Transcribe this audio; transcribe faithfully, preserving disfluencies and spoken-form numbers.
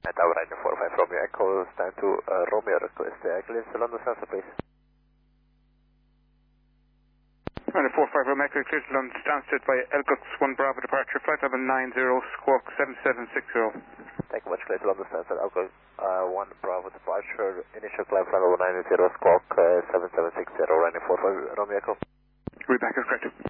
And Tower nine four five Romeo Echo, stand to uh, Romeo request. Uh, clearance to London Stansted, please. nine four five Romeo Echo, clearance to London Stansted by Elcox one Bravo departure, flight level nine zero, squawk seven seven six zero. Thank you much, clearance to London Stansted, Elcox uh, one Bravo departure, initial climb flight level nine zero, squawk uh, seven seven six zero, running four five Romeo Echo. We're back as correct.